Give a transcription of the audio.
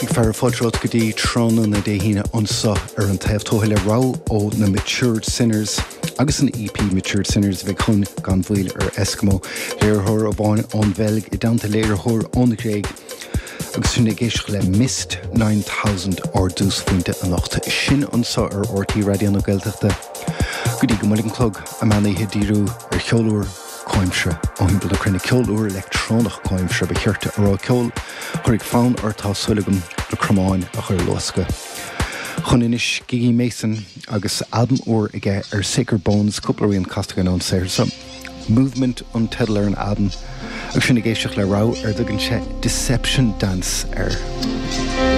Fer fodrot go dtí trona na dé híine ansa ar an taobh tóthaile rá ó na Matured Sinners agus an EP Matured Sinners bheith chun gan bhfuil ar Eskimo léirthóir ó bháin an bhelg I damta léirthóir an gréig agus sinna géisioach le Mist 9000 ar dús faointe an nachta sin ansa ar RT Radio na Gaeltachta go dtí go mailig an clog a manaithe díriú ar cheolúir Coimse ó himpel crunne ceolúir electrónach coimse be cheirte ar á ceol chuig fán ar tá sulagam le cromáin a chur losca. Chun inis Gigi Mason agus album or ige ar Sacred Bones cúplaíon castagan an séir sam. Movement on Tedler an album agus sinna géisioach le rá ar dugann sé Deception Dance ar.